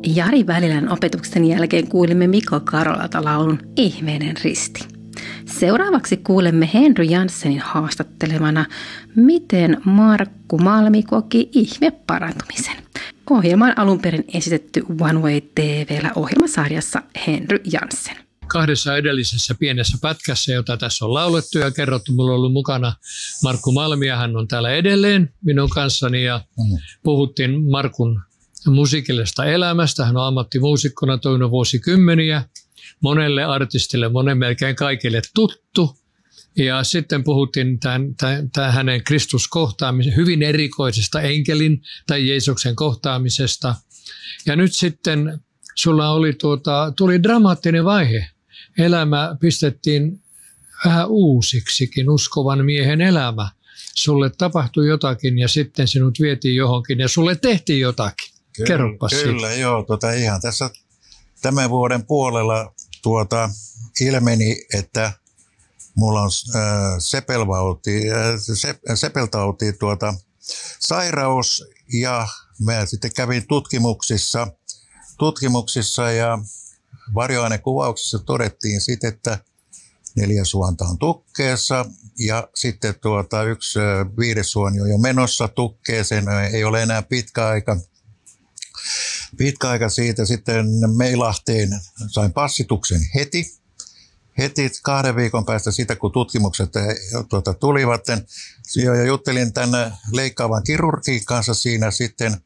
Jari Välilän opetuksen jälkeen kuulimme Mikko Karolalta laulun Ihmeinen risti. Seuraavaksi kuulemme Henry Janssenin haastattelemana, miten Markku Malmi koki ihmeparantumisen. Ohjelma on alun perin esitetty One Way TV:llä ohjelmasarjassa Henry Janssen. Kahdessa edellisessä pienessä pätkässä, jota tässä on laulettu ja kerrottu, minulla on ollut mukana Markku Malmi ja hän on täällä edelleen minun kanssani ja puhuttiin Markun musiikillisesta elämästä. Hän on ammattimuusikkona toiminut vuosikymmeniä, monelle artistille, melkein kaikille tuttu. Ja sitten puhuttiin tämän hänen Kristuskohtaamisen, hyvin erikoisesta enkelin tai Jeesuksen kohtaamisesta. Ja nyt sitten sulla tuli dramaattinen vaihe. Elämä pistettiin vähän uusiksikin, uskovan miehen elämä. Sulle tapahtui jotakin ja sitten sinut vietiin johonkin ja sulle tehtiin jotakin. Kerropas siitä. Kyllä, joo. Ihan tässä tämän vuoden puolella ilmeni, että mulla on sepeltauti sairaus ja mä sitten kävin tutkimuksissa ja varjoainekuvauksessa todettiin sitten, että 4 suonta on tukkeessa ja sitten yksi 5. suoni on jo menossa tukkeeseen, ei ole enää pitkä aika siitä. Sitten Meilahteen sain passituksen heti 2 viikon päästä siitä, kun tutkimukset tulivat. Ja juttelin tämän leikkaavan kirurgin kanssa siinä sitten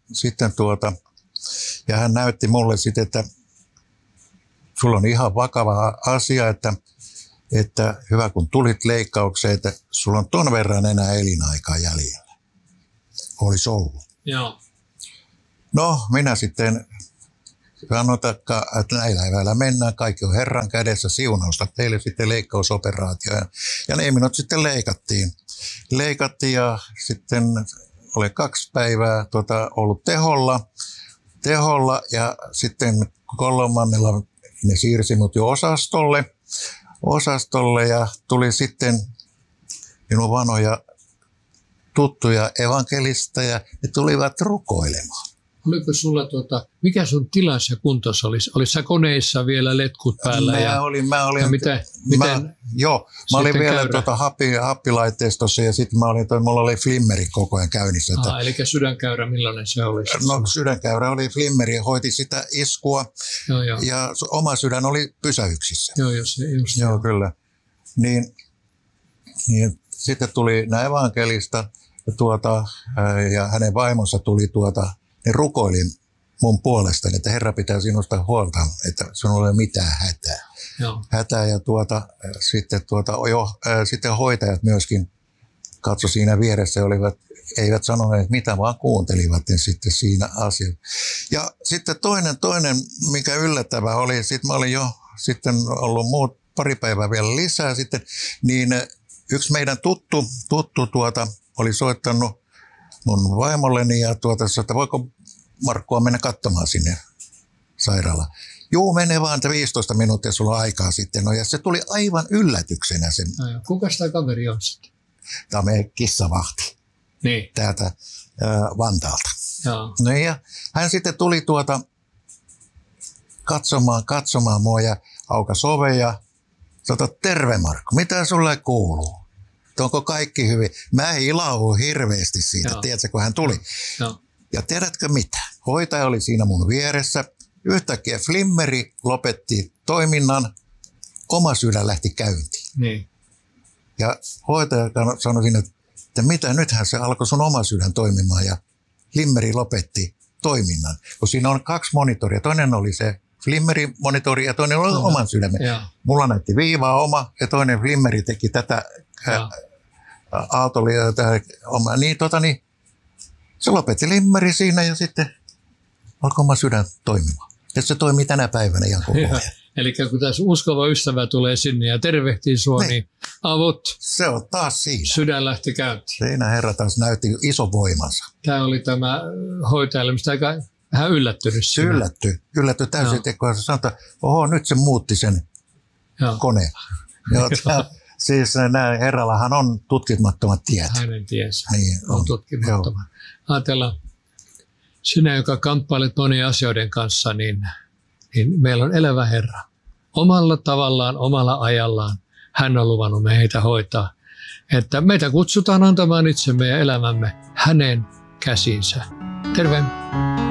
ja hän näytti mulle sitten, että sulla on ihan vakava asia, että hyvä kun tulit leikkaukseen, että sulla on ton verran enää elinaikaa jäljellä. Olisi ollut. Joo. No, minä sitten sanoin, että näillä eväillä mennään, kaikki on Herran kädessä, siunausta teille sitten leikkausoperaatio. Ja ne minut sitten leikattiin ja sitten olen 2 päivää ollut teholla ja sitten 3. ne siirsi mut jo osastolle ja tuli sitten minun vanhoja tuttuja evankelista ja ne tulivat rukoilemaan. Oliko sulla, mikä sun tilansa ja kuntos olisi? Olis sä koneissa vielä letkut päällä? Mä olin. Joo, mä olin vielä happilaitteistossa ja sitten mulla oli flimmeri koko ajan käynnissä. Eli sydänkäyrä, millainen se oli? No sydänkäyrä oli flimmeri, hoiti sitä iskua ja oma sydän oli pysähyksissä. Joo, kyllä. Niin sitten tuli nämä evankelista ja hänen vaimonsa tuli ne rukoilin mun puolestani, että Herra pitää sinusta huolta, että sinulla ei ole mitään hätää. Joo. Hätää ja sitten hoitajat myöskin katso siinä vieressä, eivät sanoneet mitä, vaan kuuntelivat sitten siinä asiassa. Ja sitten toinen mikä yllättävää oli, sitten mä olin jo sitten ollut pari päivää vielä lisää sitten, niin yksi meidän tuttu oli soittanut mun vaimolleni ja että voiko Markkua mennä katsomaan sinne sairaalaan. Juu, menee vaan 15 minuuttia, sulla on aikaa sitten. No ja se tuli aivan yllätyksenä sen. Kuka sitä kaveri on sitten? Tämä on meidän kissavahti. Niin. Täältä Vantaalta. Joo. No ja hän sitten tuli katsomaan mua ja aukaisi oven ja sanoi, terve Markku, mitä sulle kuuluu? Onko kaikki hyvin? Mä ilahun hirveästi siitä, tiedätkö, kun hän tuli. Joo. Ja tiedätkö mitä? Hoitaja oli siinä mun vieressä. Yhtäkkiä flimmeri lopetti toiminnan. Oma sydän lähti käyntiin. Niin. Ja hoitaja sanoi siinä, että mitä, nythän se alkoi sun oma sydän toimimaan. Ja flimmeri lopetti toiminnan. Kun siinä on 2 monitoria. Toinen oli se flimmeri-monitori ja toinen oli oman sydämen. Mulla näytti viivaa oma ja toinen flimmeri teki tätä aaltolia. Niin se lopetti limmeri siinä ja sitten alkoi oma sydän toimimaan. Ja se toimii tänä päivänä ihan koko ajan. Eli kun tässä uskova ystävä tulee sinne ja tervehtii sua, niin avot. Se on taas siinä. Sydän lähti käyntiin. Siinä Herra taas näytti iso voimansa. Tämä oli tämä hoitajalle, mistä aika vähän yllättynyt. Yllätty täysin, kun se sanoi, että oho, nyt se muutti sen koneen. Siis Herrallahan on tutkimattomat tiet. Hänen tiensä niin, on tutkimattomat. Ajatellaan, sinä, joka kamppailet monien asioiden kanssa, niin meillä on elävä Herra. Omalla tavallaan, omalla ajallaan hän on luvannut meitä hoitaa. Että meitä kutsutaan antamaan itsemme ja elämämme hänen käsiinsä. Terve!